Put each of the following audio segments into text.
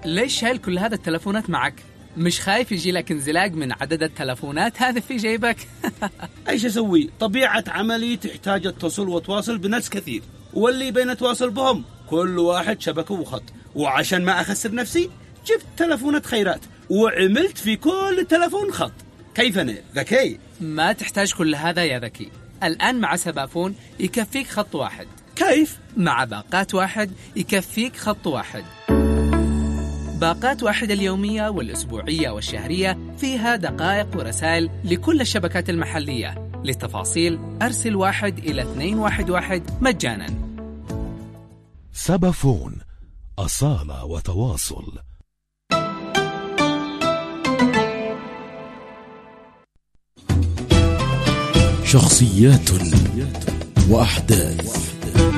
ليش شايل كل هذا التلفونات معك؟ مش خايف يجي لك انزلاق من عدد التلفونات هذا في جيبك؟ ايش اسوي؟ طبيعة عملي تحتاج اتصل وتواصل بناس كثير، واللي بين اتواصل بهم كل واحد شبكة وخط، وعشان ما اخسر نفسي جبت تلفونات خيرات وعملت في كل تلفون خط. كيف أنا ذكي؟ ما تحتاج كل هذا يا ذكي. الآن مع سبافون يكفيك خط واحد. كيف؟ مع باقات واحد يكفيك خط واحد. باقات واحد اليومية والأسبوعية والشهرية فيها دقائق ورسائل لكل الشبكات المحلية. للتفاصيل أرسل 1 إلى 211 مجانا. سبافون، أصالة وتواصل. شخصيات وأحداث.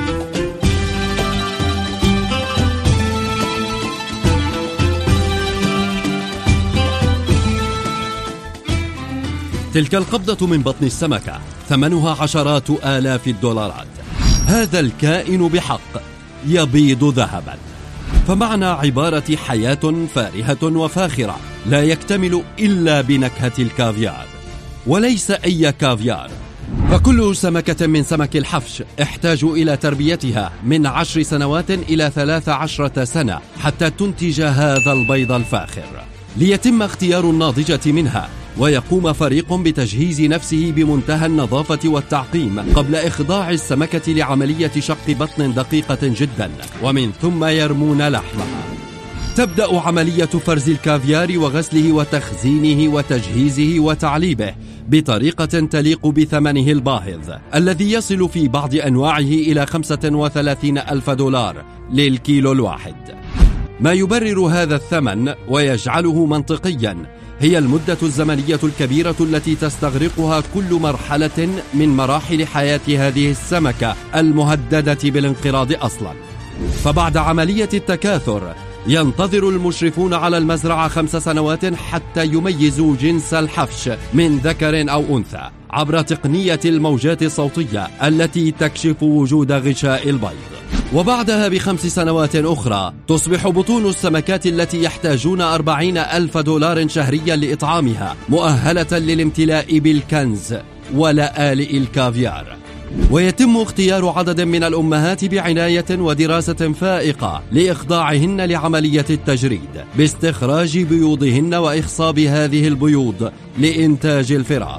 تلك القبضة من بطن السمكة ثمنها عشرات آلاف الدولارات. هذا الكائن بحق يبيض ذهبا. فمعنى عبارة حياة فارهة وفاخرة لا يكتمل إلا بنكهة الكافيار، وليس أي كافيار، فكل سمكة من سمك الحفش احتاج إلى تربيتها من 10 سنوات إلى 13 سنة حتى تنتج هذا البيض الفاخر. ليتم اختيار الناضجة منها، ويقوم فريق بتجهيز نفسه بمنتهى النظافة والتعقيم قبل إخضاع السمكة لعملية شق بطن دقيقة جدا، ومن ثم يرمون لحمها. تبدأ عملية فرز الكافيار وغسله وتخزينه وتجهيزه وتعليبه بطريقة تليق بثمنه الباهظ الذي يصل في بعض أنواعه إلى 35,000 دولار للكيلو الواحد. ما يبرر هذا الثمن ويجعله منطقيا هي المدة الزمنية الكبيرة التي تستغرقها كل مرحلة من مراحل حياة هذه السمكة المهددة بالانقراض أصلا. فبعد عملية التكاثر ينتظر المشرفون على المزرعة 5 سنوات حتى يميزوا جنس الحفش من ذكر أو أنثى عبر تقنية الموجات الصوتية التي تكشف وجود غشاء البيض. وبعدها ب5 سنوات أخرى تصبح بطون السمكات التي يحتاجون 40,000 دولار شهريا لإطعامها مؤهلة للامتلاء بالكنز ولآلئ الكافيار. ويتم اختيار عدد من الأمهات بعناية ودراسة فائقة لإخضاعهن لعملية التجريد باستخراج بيوضهن وإخصاب هذه البيوض لإنتاج الفراخ.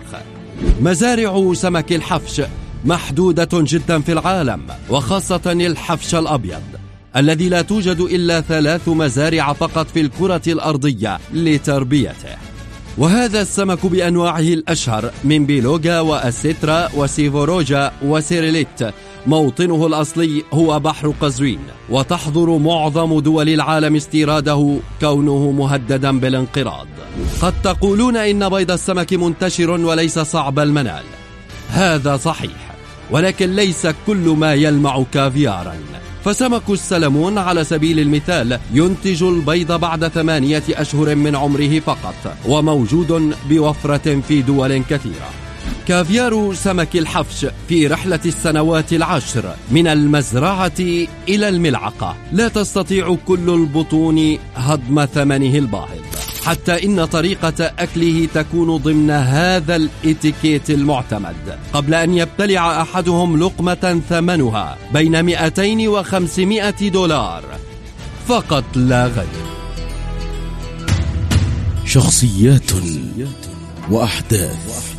مزارع سمك الحفش محدودة جدا في العالم، وخاصة الحفش الأبيض الذي لا توجد إلا 3 مزارع فقط في الكرة الأرضية لتربيته. وهذا السمك بأنواعه الأشهر من بيلوغا وأسيترا وسيفوروجا وسيريليت موطنه الأصلي هو بحر قزوين، وتحظر معظم دول العالم استيراده كونه مهددا بالانقراض. قد تقولون إن بيض السمك منتشر وليس صعب المنال. هذا صحيح، ولكن ليس كل ما يلمع كافيارا. فسمك السلمون على سبيل المثال ينتج البيض بعد 8 أشهر من عمره فقط، وموجود بوفرة في دول كثيرة. كافيار سمك الحفش في رحلة السنوات 10 من المزرعة إلى الملعقة لا تستطيع كل البطون هضم ثمنه الباهظ، حتى إن طريقة أكله تكون ضمن هذا الإتيكيت المعتمد قبل أن يبتلع أحدهم لقمة ثمنها بين 200 و500 دولار فقط لا غير. شخصيات وأحداث.